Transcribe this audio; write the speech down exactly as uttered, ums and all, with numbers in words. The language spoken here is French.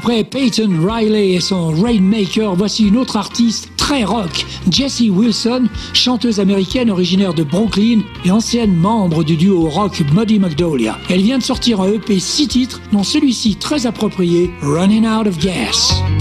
Après Peyton Riley et son Rainmaker, voici une autre artiste très rock, Jessie Wilson, chanteuse américaine originaire de Brooklyn et ancienne membre du duo rock Muddy Magnolia. Elle vient de sortir un E P six titres, dont celui-ci très approprié, Running Out of Gas.